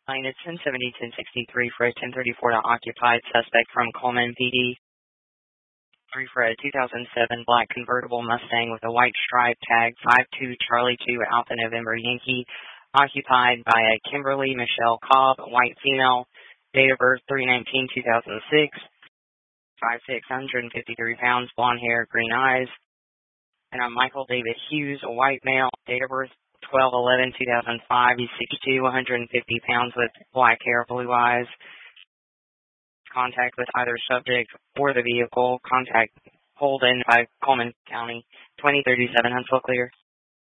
Line is 1070-1063 for a 1034 to occupied suspect from Coleman PD. 3 for a 2007 black convertible Mustang with a white stripe tag 52 Charlie 2 Alpha November Yankee, occupied by a Kimberly Michelle Cobb, a white female, date of birth 3/19/2006, 5'6", 153 pounds, blonde hair, green eyes. And I'm Michael David Hughes, a white male, date of birth 12/11/2005. He's 6'2", 150 pounds with black hair, blue eyes. Contact with either subject or the vehicle. Contact Holden by Coleman County, 2037 Huntsville Clear.